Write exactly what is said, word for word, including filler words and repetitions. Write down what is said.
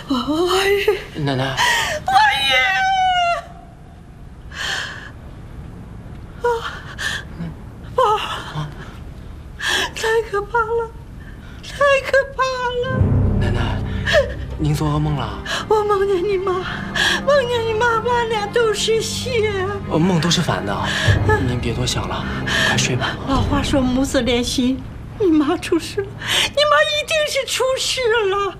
王爷， 奶奶， 王爷，啊，宝儿，太可怕了，太可怕了！ 奶奶，您做噩梦了？ 我梦见你妈，梦见你妈满脸都是血。 呃，梦都是反的，您别多想了，快睡吧。 老话说母子连心，你妈出事了，你妈一定是出事了。